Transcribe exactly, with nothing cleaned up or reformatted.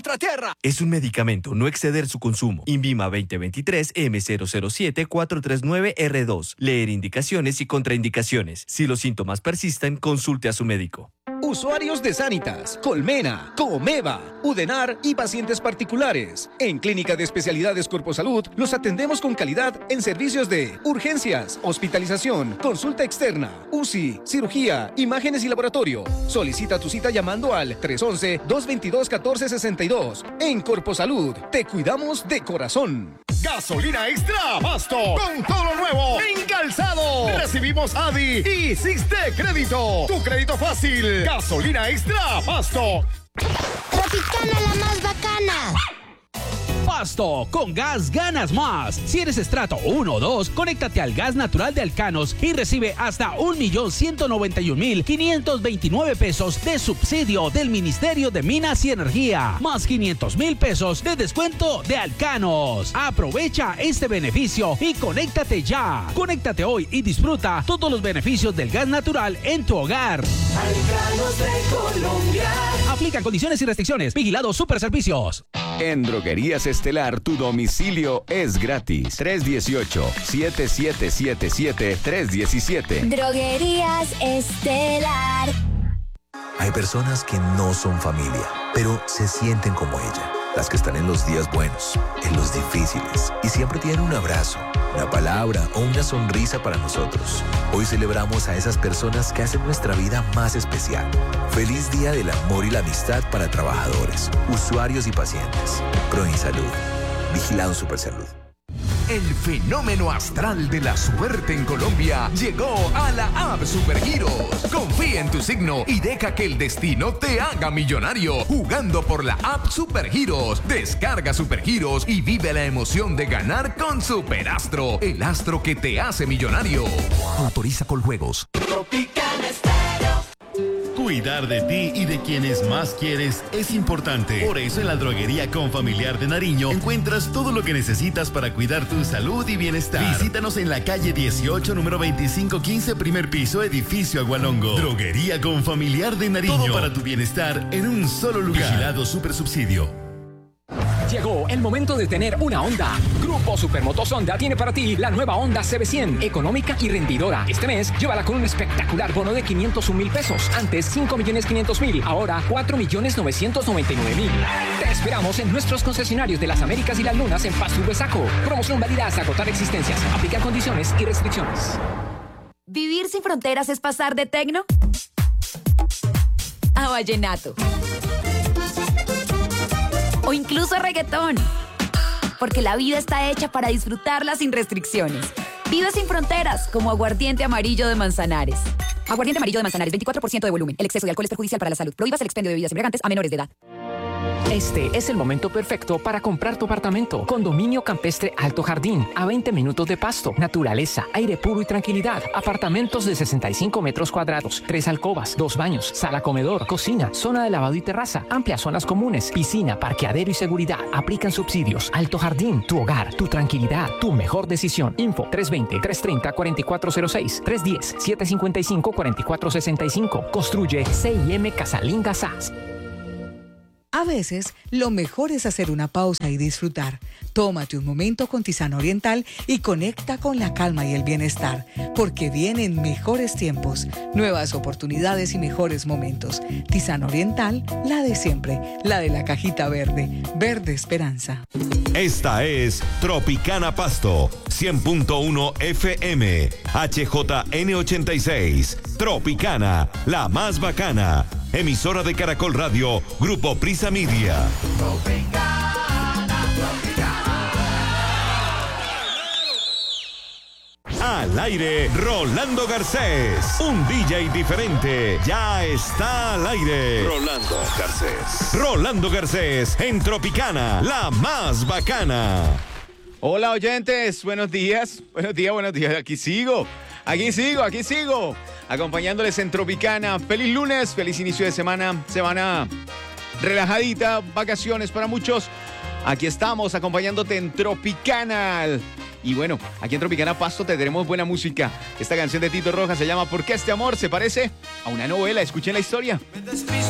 nuestra tierra. Es un medicamento, no exceder su consumo. INVIMA veinte veintitrés M cero cero siete cuatro tres nueve R dos. Leer indicaciones y contraindicaciones. Si los síntomas persisten, consulte a su médico. Usuarios de Sanitas, Colmena, Comeva, Udenar y pacientes particulares. En Clínica de Especialidades Corposalud los atendemos con calidad en servicios de urgencias, hospitalización, consulta externa, U C I, cirugía, imágenes y laboratorio. Solicita tu cita llamando al tres once, dos veintidós, catorce sesenta y dos. En Corposalud, te cuidamos de corazón. Gasolina Extra Pasto, con todo lo nuevo en calzado. Recibimos A D I y Sixte Crédito, tu crédito fácil. Gasolina Extra Pasto. Tropicana, la más bacana. Pasto, con gas ganas más. Si eres estrato uno o dos, conéctate al gas natural de Alcanos y recibe hasta un millón ciento noventa y un mil quinientos veintinueve pesos de subsidio del Ministerio de Minas y Energía, más quinientos mil pesos de descuento de Alcanos. Aprovecha este beneficio y conéctate ya. Conéctate hoy y disfruta todos los beneficios del gas natural en tu hogar. Alcanos de Colombia. Aplican condiciones y restricciones. Vigilados Superservicios. En Droguerías Estelar, tu domicilio es gratis. tres dieciocho, siete siete siete siete, tres diecisiete. Droguerías Estelar. Hay personas que no son familia, pero se sienten como ella. Las que están en los días buenos, en los difíciles, y siempre tienen un abrazo, una palabra o una sonrisa para nosotros. Hoy celebramos a esas personas que hacen nuestra vida más especial. Feliz Día del Amor y la Amistad para trabajadores, usuarios y pacientes. ProInsalud. Vigilado Supersalud. El fenómeno astral de la suerte en Colombia llegó a la app Supergiros. Confía en tu signo y deja que el destino te haga millonario jugando por la app Supergiros. Descarga Supergiros y vive la emoción de ganar con Superastro, el astro que te hace millonario. Autoriza con juegos. Tropicana Estéreo. Cuidar de ti y de quienes más quieres es importante. Por eso en la Droguería Confamiliar de Nariño encuentras todo lo que necesitas para cuidar tu salud y bienestar. Visítanos en la calle dieciocho, número veinticinco quince, primer piso, edificio Agualongo. Droguería Confamiliar de Nariño. Todo para tu bienestar en un solo lugar. Vigilado Supersubsidio. Llegó el momento de tener una Honda. Grupo Supermotos Honda tiene para ti la nueva Honda C B cien, económica y rendidora. Este mes, llévala con un espectacular bono de quinientos un mil pesos. Antes, cinco millones quinientos mil. Ahora, cuatro millones novecientos noventa y nueve mil. Te esperamos en nuestros concesionarios de las Américas y las Lunas en Pasto y Besaco. Promoción válida hasta agotar existencias. Aplica condiciones y restricciones. ¿Vivir sin fronteras es pasar de tecno a vallenato? O incluso reggaetón. Porque la vida está hecha para disfrutarla sin restricciones. Vive sin fronteras, como Aguardiente Amarillo de Manzanares. Aguardiente Amarillo de Manzanares, veinticuatro por ciento de volumen. El exceso de alcohol es perjudicial para la salud. Prohíbas el expendio de bebidas embriagantes a menores de edad. Este es el momento perfecto para comprar tu apartamento. Condominio Campestre Alto Jardín, a veinte minutos de Pasto, naturaleza, aire puro y tranquilidad. Apartamentos de sesenta y cinco metros cuadrados, tres alcobas, dos baños, sala comedor, cocina, zona de lavado y terraza, amplias zonas comunes, piscina, parqueadero y seguridad. Aplican subsidios. Alto Jardín, tu hogar, tu tranquilidad, tu mejor decisión. Info tres veinte, trescientos treinta, cuarenta y cuatro cero seis, tres diez, setecientos cincuenta y cinco, cuarenta y cuatro sesenta y cinco. Construye C I M Casalinga S A S. A veces, lo mejor es hacer una pausa y disfrutar. Tómate un momento con Tisano Oriental y conecta con la calma y el bienestar, porque vienen mejores tiempos, nuevas oportunidades y mejores momentos. Tisano Oriental, la de siempre, la de la cajita verde, verde esperanza. Esta es Tropicana Pasto, cien punto uno F M, H J N ochenta y seis. Tropicana, la más bacana. Emisora de Caracol Radio, Grupo Prisa Media. Tropicana, Tropicana. Al aire, Rolando Garcés. Un D J diferente. Ya está al aire. Rolando Garcés. Rolando Garcés en Tropicana, la más bacana. Hola oyentes, buenos días. Buenos días, buenos días. Aquí sigo. Aquí sigo, aquí sigo. Acompañándoles en Tropicana. Feliz lunes, feliz inicio de semana. Semana relajadita, vacaciones para muchos. Aquí estamos acompañándote en Tropicana. Y bueno, aquí en Tropicana Pasto tendremos buena música. Esta canción de Tito Rojas se llama ¿Por qué este amor se parece a una novela? Escuchen la historia. Me despisto